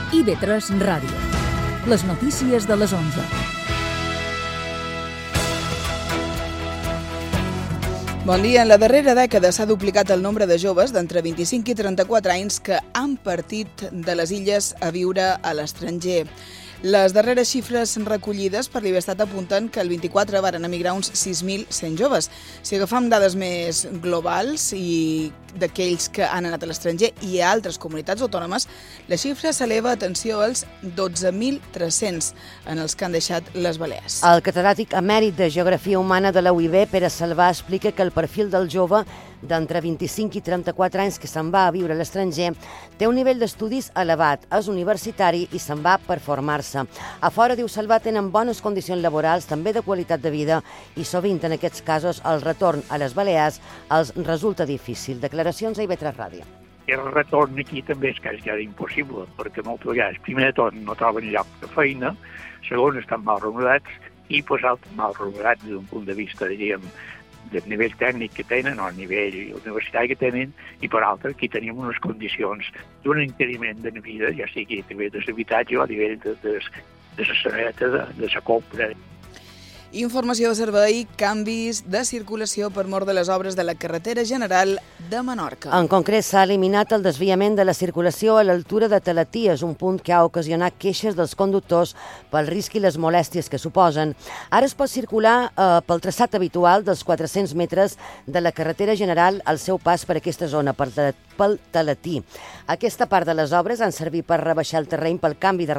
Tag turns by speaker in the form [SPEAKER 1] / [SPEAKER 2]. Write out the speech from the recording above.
[SPEAKER 1] IB3 Ràdio. Les notícies de les 11.
[SPEAKER 2] Bon dia. En la darrera dècada s'ha duplicat el nombre de joves d'entre 25 i 34 anys que han partit de les illes a viure a l'estranger. Les darreres xifres recollides per l'Ibestat apunten que el 24 varen emigrar uns 6.100 joves. Si agafam dades més globals i d'aquells que han anat a l'estranger i a altres comunitats autònomes, la xifra s'eleva, atenció, als 12.300 en els que han deixat les Balears.
[SPEAKER 3] El catedràtic emèrit de Geografia Humana de la UIB, Pere Salvà, explica que el perfil del jove d'entre 25 i 34 anys que se'n va a viure a l'estranger té un nivell d'estudis elevat, és universitari i se'n va per formar-se. A fora, diu Salvà, tenen bones condicions laborals, també de qualitat de vida, i sovint en aquests casos el retorn a les Balears els resulta difícil. Declaracions a IB3 Ràdio.
[SPEAKER 4] El retorn aquí també és quasi impossible, perquè moltes vegades, primer de tot, no troben lloc de feina, segon, estan mal remunerats, i mal remunerats des d'un punt de vista, diríem, del nivell tècnic que tenen o el nivell universitari que tenen, i per altra, aquí tenim unes condicions d'un encariment de vida, ja sigui a nivell de l'habitatge o a nivell de la sareta, de la compra.
[SPEAKER 2] Informació de servei, canvis de circulació per mor de les obres de la carretera general de Menorca.
[SPEAKER 3] En concret, s'ha eliminat el desviament de la circulació a l'altura de Talaties, un punt que ha ocasionat queixes dels conductors pel risc i les molèsties que suposen. Ara es pot circular pel traçat habitual dels 400 metres de la carretera general al seu pas per aquesta zona, pel Talatí. Aquesta part de les obres han servit per rebaixar el terreny pel canvi de